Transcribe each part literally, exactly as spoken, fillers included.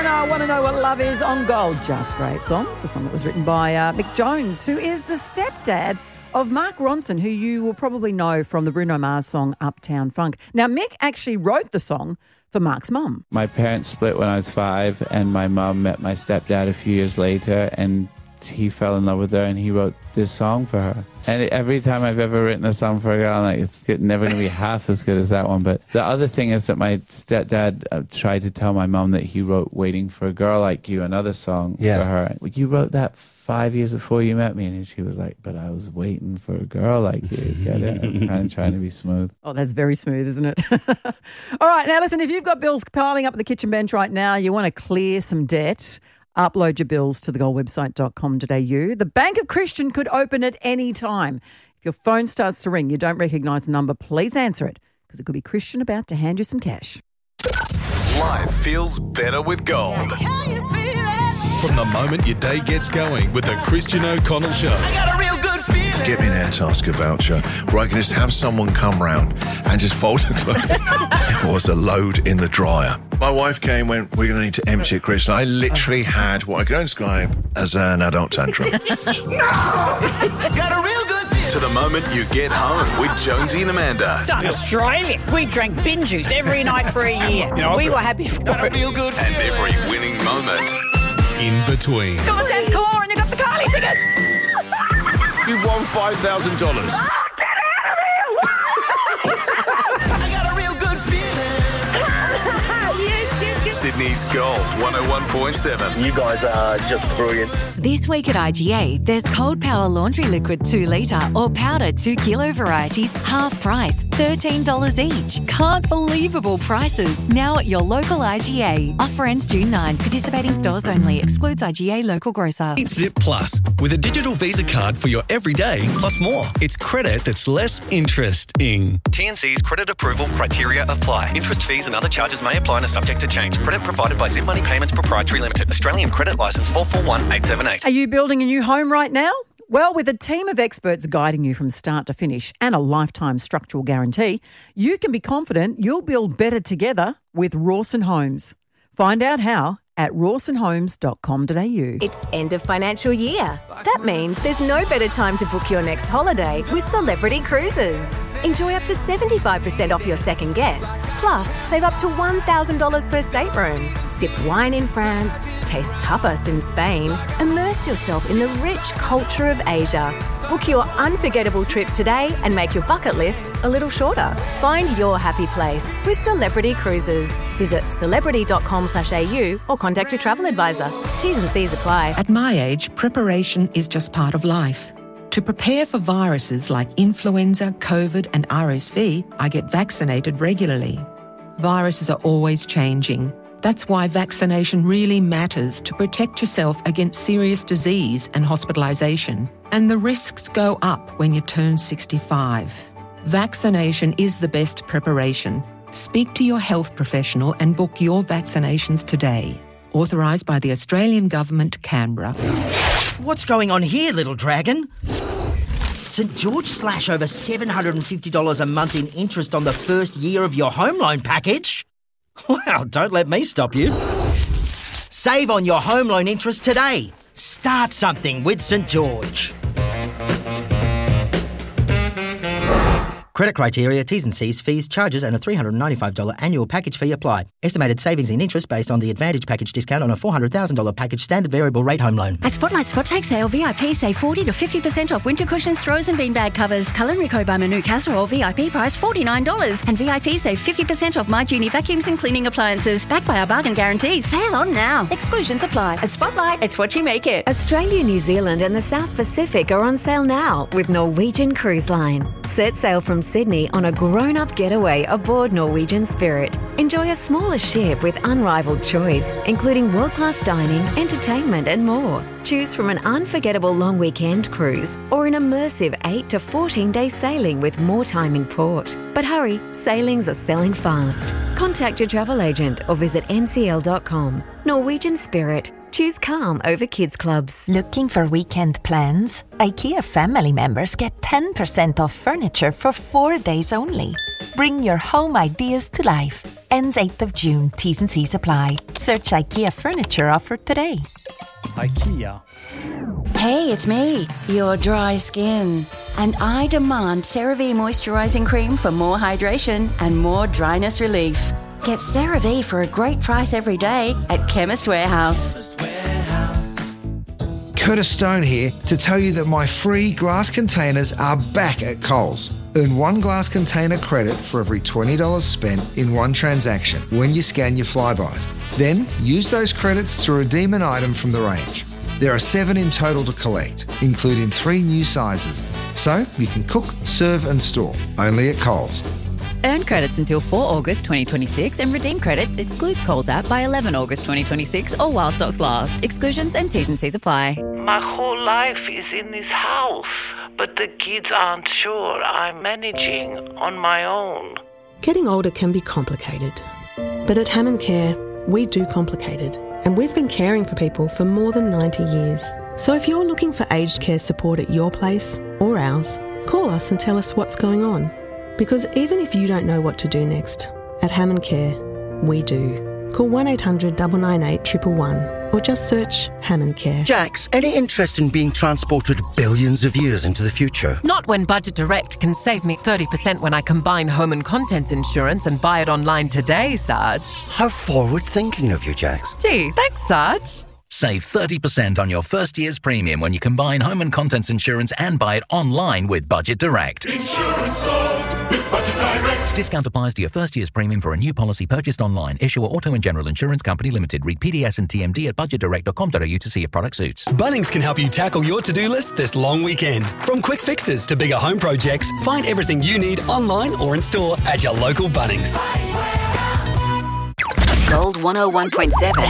Foreigner, Want to Know What Love Is on Gold. Just Great Songs, a song that was written by uh, Mick Jones, who is the stepdad of Mark Ronson, who you will probably know from the Bruno Mars song Uptown Funk. Now, Mick actually wrote the song for Mark's mum. My parents split when I was five, and my mum met my stepdad a few years later, and he fell in love with her, and he wrote this song for her. And every time I've ever written a song for a girl, I'm like, it's never going to be half as good as that one. But the other thing is that my stepdad uh, tried to tell my mum that he wrote Waiting for a Girl Like You, another song yeah. for her. You wrote that five years before you met me. And she was like, but I was waiting for a girl like you. Get it? I was kind of trying to be smooth. Oh, that's very smooth, isn't it? All right. Now, listen, if you've got bills piling up at the kitchen bench right now, you want to clear some debt, upload your bills to the gold website dot com dot a u. The Bank of Christian could open at any time. If your phone starts to ring, you don't recognise the number, please answer it, because it could be Christian about to hand you some cash. Life feels better with gold. From the moment your day gets going with the Christian O'Connell Show. I got a real good feeling. Get me an air tasker voucher where I can just have someone come round and just fold the clothes. Or as a load in the dryer. My wife came and went, we're going to need to empty it, Chris. And I literally had what I could describe as an adult tantrum. No! Got a real good feeling. To the moment you get home with Jonesy and Amanda. It's like Australia. We drank bin juice every night for a year. You know, we were happy for got it. A real good and feeling. every winning moment in between. You got the tenth caller and you got the Carly tickets. You won five thousand dollars. I got a real good feeling. Sydney's Gold one oh one point seven. You guys are just brilliant. This week at I G A, there's Cold Power Laundry Liquid two litre or powder two kilo varieties, half price, thirteen dollars each. Can't believable prices. Now at your local I G A. Offer ends June ninth. Participating stores only. Excludes I G A local grocer. It's Zip Plus with a digital Visa card for your everyday plus more. It's credit that's less interesting. T N C's credit approval criteria apply. Interest fees and other charges may apply and are subject to change. Credit provided by Zip Money Payments Proprietary Limited. Australian credit licence four four one eight seven eight. Are you building a new home right now? Well, with a team of experts guiding you from start to finish and a lifetime structural guarantee, you can be confident you'll build better together with Rawson Homes. Find out how at rawson homes dot com dot a u. It's end of financial year. That means there's no better time to book your next holiday with Celebrity Cruises. Enjoy up to seventy-five percent off your second guest, plus save up to one thousand dollars per stateroom. Sip wine in France, taste tapas in Spain, immerse yourself in the rich culture of Asia. Book your unforgettable trip today and make your bucket list a little shorter. Find your happy place with Celebrity Cruises. Visit celebrity dot com slash a u or contact your travel advisor. T's and C's apply. At my age, preparation is just part of life. To prepare for viruses like influenza, COVID and R S V, I get vaccinated regularly. Viruses are always changing. That's why vaccination really matters to protect yourself against serious disease and hospitalisation. And the risks go up when you turn sixty-five. Vaccination is the best preparation. Speak to your health professional and book your vaccinations today. Authorised by the Australian Government, Canberra. What's going on here, little dragon? St George slash over seven hundred fifty dollars a month in interest on the first year of your home loan package? Well, don't let me stop you. Save on your home loan interest today. Start something with St George. Credit criteria, T's and C's, fees, charges and a three hundred ninety-five dollars annual package fee apply. Estimated savings in interest based on the Advantage package discount on a four hundred thousand dollars package standard variable rate home loan. At Spotlight Spot Take Sale, V I P save forty to fifty percent off winter cushions, throws and beanbag covers. Culinary Co by Manu Castor Oil V I P price forty-nine dollars. And V I P save fifty percent off My Genie vacuums and cleaning appliances. Backed by our bargain guarantee. Sale on now. Exclusions apply. At Spotlight, it's what you make it. Australia, New Zealand and the South Pacific are on sale now with Norwegian Cruise Line. Set sail from Sydney on a grown-up getaway aboard Norwegian Spirit. Enjoy a smaller ship with unrivaled choice, including world-class dining, entertainment and more. Choose from an unforgettable long weekend cruise or an immersive eight to fourteen day sailing with more time in port. But hurry, sailings are selling fast. Contact your travel agent or visit n c l dot com. Norwegian Spirit. Choose calm over kids clubs. Looking for weekend plans? IKEA family members get ten percent off furniture for four days only. Bring your home ideas to life. Ends eighth of June. T's and C's apply. Search IKEA furniture offer today. IKEA. Hey, it's me, your dry skin. And I demand CeraVe Moisturising Cream for more hydration and more dryness relief. Get CeraVe for a great price every day at Chemist Warehouse. Curtis Stone here to tell you that my free glass containers are back at Coles. Earn one glass container credit for every twenty dollars spent in one transaction when you scan your Flybys. Then use those credits to redeem an item from the range. There are seven in total to collect, including three new sizes. So you can cook, serve and store, only at Coles. Earn credits until the fourth of August twenty twenty-six and redeem credits excludes Coles app by the eleventh of August twenty twenty-six or while stocks last. Exclusions and T's and C's apply. My whole life is in this house, but the kids aren't sure I'm managing on my own. Getting older can be complicated, but at Hammond Care, we do complicated, and we've been caring for people for more than ninety years. So if you're looking for aged care support at your place or ours, call us and tell us what's going on. Because even if you don't know what to do next, at Hammond Care, we do. Call one eight hundred nine nine eight one one one or just search Hammond Care. Jax, any interest in being transported billions of years into the future? Not when Budget Direct can save me thirty percent when I combine home and contents insurance and buy it online today, Sarge. How forward-thinking of you, Jax. Gee, thanks, Sarge. Save thirty percent on your first year's premium when you combine home and contents insurance and buy it online with Budget Direct. Insurance solved with Budget Direct. Discount applies to your first year's premium for a new policy purchased online. Issuer Auto and General Insurance Company Limited. Read P D S and T M D at budget direct dot com dot a u to see if product suits. Bunnings can help you tackle your to-do list this long weekend. From quick fixes to bigger home projects, find everything you need online or in store at your local Bunnings. Gold one oh one point seven.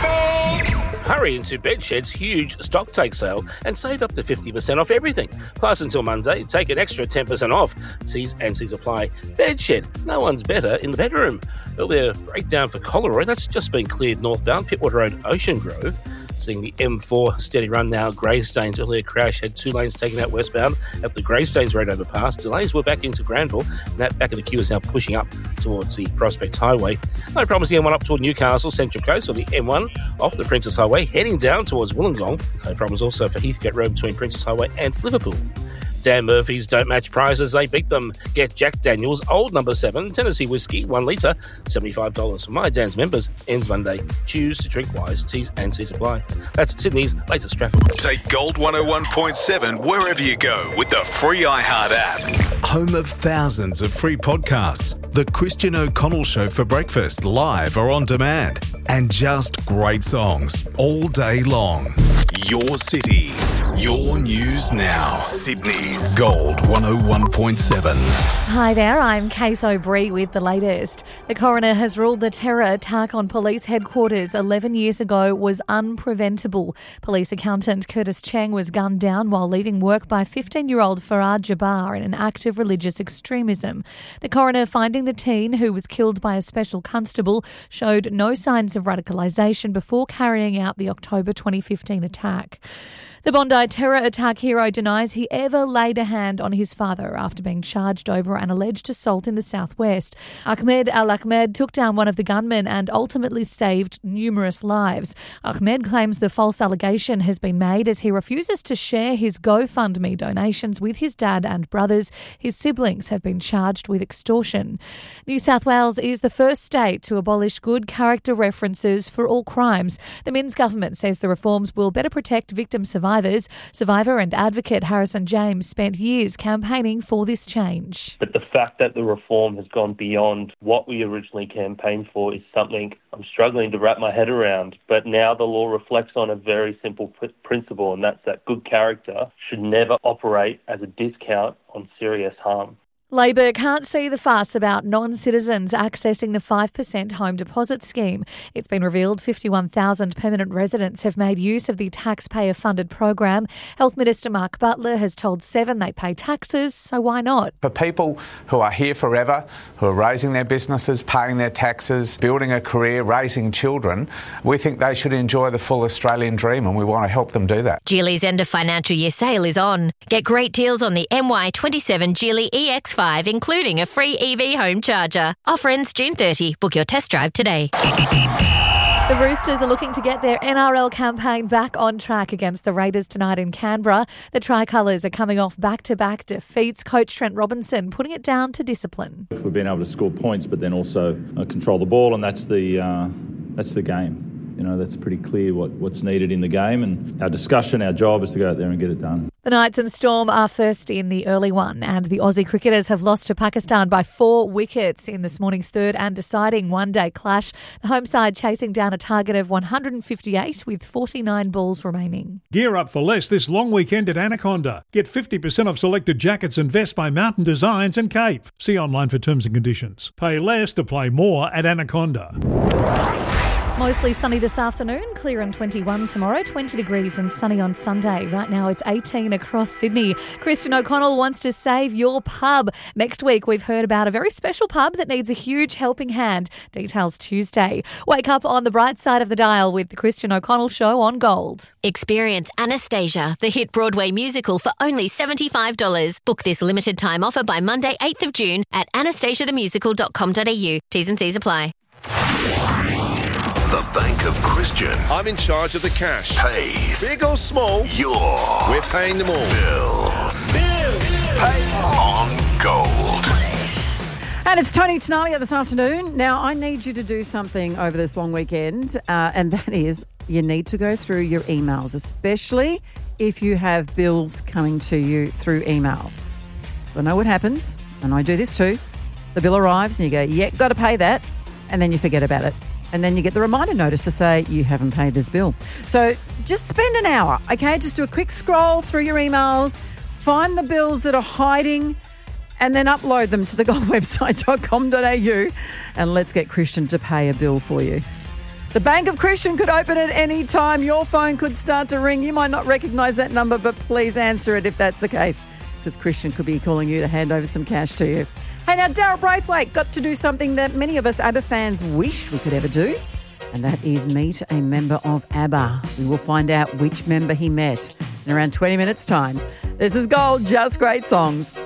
Hurry into Bedshed's huge stock take sale and save up to fifty percent off everything. Plus, until Monday, take an extra ten percent off. T's and C's apply. Bedshed, no one's better in the bedroom. There'll be a breakdown for Collaroy. That's just been cleared northbound, Pittwater Road, Ocean Grove. Seeing the M four steady run now. Greystanes earlier crash had two lanes taken out westbound at the Greystanes Road overpass. Delays were back into Granville, and that back of the queue is now pushing up towards the Prospect Highway. No problems the M one up toward Newcastle, Central Coast, or the M one off the Princess Highway, heading down towards Wollongong. No problems also for Heathcote Road between Princess Highway and Liverpool. Dan Murphy's don't match prizes, they beat them. Get Jack Daniel's Old Number seven Tennessee Whiskey, one litre, seventy-five dollars. For My Dan's members, ends Monday. Choose to drink wise. T's and C's apply. That's Sydney's latest traffic. Take Gold one oh one point seven wherever you go with the free iHeart app. Home of thousands of free podcasts. The Christian O'Connell Show for breakfast, live or on demand. And just great songs all day long. Your city, your news now. Sydney's Gold one oh one point seven. Hi there, I'm Kate O'Brien with the latest. The coroner has ruled the terror attack on police headquarters eleven years ago was unpreventable. Police accountant Curtis Cheng was gunned down while leaving work by fifteen-year-old Farad Jabbar in an act of religious extremism. The coroner finding the teen, who was killed by a special constable, showed no signs of radicalisation before carrying out the October twenty fifteen attack. The Bondi terror attack hero denies he ever laid a hand on his father after being charged over an alleged assault in the southwest. Ahmed Al-Ahmed took down one of the gunmen and ultimately saved numerous lives. Ahmed claims the false allegation has been made as he refuses to share his GoFundMe donations with his dad and brothers. His siblings have been charged with extortion. New South Wales is the first state to abolish good character references for all crimes. The Minns government says the reforms will better protect victim survivors. Survivor and advocate Harrison James spent years campaigning for this change. But the fact that the reform has gone beyond what we originally campaigned for is something I'm struggling to wrap my head around. But now the law reflects on a very simple p- principle, and that's that good character should never operate as a discount on serious harm. Labor can't see the fuss about non-citizens accessing the five percent home deposit scheme. It's been revealed fifty-one thousand permanent residents have made use of the taxpayer-funded program. Health Minister Mark Butler has told Seven they pay taxes, so why not? For people who are here forever, who are raising their businesses, paying their taxes, building a career, raising children, we think they should enjoy the full Australian dream, and we want to help them do that. Geely's end of financial year sale is on. Get great deals on the M Y twenty-seven Geely E X five, including a free E V home charger. Offer ends June thirtieth. Book your test drive today. The Roosters are looking to get their N R L campaign back on track against the Raiders tonight in Canberra. The Tricolours are coming off back-to-back defeats. Coach Trent Robinson putting it down to discipline. We've been able to score points, but then also uh, control the ball, and that's the uh, that's the game. You know, that's pretty clear what, what's needed in the game, and our discussion, our job is to go out there and get it done. The Knights and Storm are first in the early one, and the Aussie cricketers have lost to Pakistan by four wickets in this morning's third and deciding one-day clash. The home side chasing down a target of one hundred fifty-eight with forty-nine balls remaining. Gear up for less this long weekend at Anaconda. Get fifty percent off selected jackets and vests by Mountain Designs and Cape. See online for terms and conditions. Pay less to play more at Anaconda. Mostly sunny this afternoon, clear and twenty-one tomorrow, twenty degrees and sunny on Sunday. Right now it's eighteen across Sydney. Christian O'Connell wants to save your pub. Next week we've heard about a very special pub that needs a huge helping hand. Details Tuesday. Wake up on the bright side of the dial with the Christian O'Connell Show on Gold. Experience Anastasia, the hit Broadway musical, for only seventy-five dollars. Book this limited time offer by Monday, eighth of June at anastasia the musical dot com dot a u. T's and C's apply. The Bank of Christian. I'm in charge of the cash. Pays. Big or small, Your we're paying them all. bills. Bills. Paid on Gold. And it's Tony Tenalia this afternoon. Now, I need you to do something over this long weekend, uh, and that is you need to go through your emails, especially if you have bills coming to you through email. So I know what happens, and I do this too. The bill arrives and you go, yeah, got to pay that, and then you forget about it. And then you get the reminder notice to say you haven't paid this bill. So just spend an hour, okay? Just do a quick scroll through your emails, find the bills that are hiding, and then upload them to the gold website dot com dot a u, and let's get Christian to pay a bill for you. The Bank of Christian could open at any time. Your phone could start to ring. You might not recognise that number, but please answer it if that's the case, because Christian could be calling you to hand over some cash to you. Hey, now, Daryl Braithwaite got to do something that many of us ABBA fans wish we could ever do, and that is meet a member of ABBA. We will find out which member he met in around twenty minutes' time. This is Gold, Just Great Songs.